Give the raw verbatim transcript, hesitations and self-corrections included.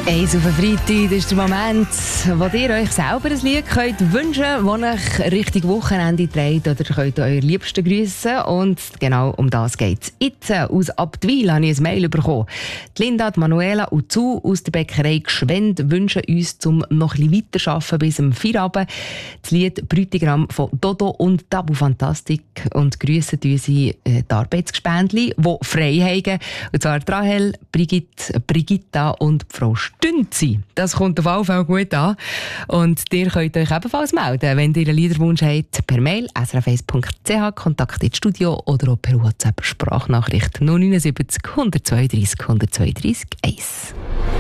Eins auf den Freitag, das ist der Moment, wo ihr euch selber ein Lied könnt wünschen könnt, das euch Richtung Wochenende trägt, oder könnt euer Liebsten grüssen. Und genau um das geht es. Jetzt aus Abtwil habe ich ein Mail bekommen. Die Linda, die Manuela und Zu aus der Bäckerei Gschwend wünschen uns, zum noch ein bisschen weiterarbeiten bis zum Feierabend, das Lied «Brütigam» von Dodo und Tabu Fantastik, und grüssen unsere äh, die Arbeitsgespendli, die frei haben. Und zwar Rahel, Brigitte, Brigitta und Frau Stünzi. Das kommt auf jeden Fall gut an. Und ihr könnt euch ebenfalls melden, wenn ihr einen Liederwunsch habt, per Mail s r f eins punkt c h, Kontakt ins Studio oder auch per WhatsApp Sprachnachricht null neun sieben null eins zwei drei eins zwei drei eins.